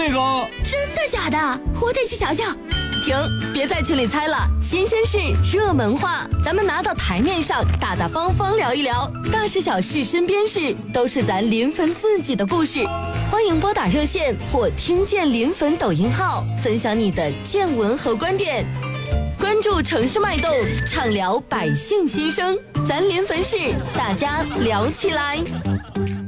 那个。 真的假的？我得去瞧瞧。 停，别在群里猜了，新鲜事，热门话，咱们拿到台面上，大大方方聊一聊，大事小事身边事，都是咱临汾自己的故事。欢迎拨打热线或听见临汾抖音号，分享你的见闻和观点。关注城市脉动，畅聊百姓心声，咱临汾事，大家聊起来。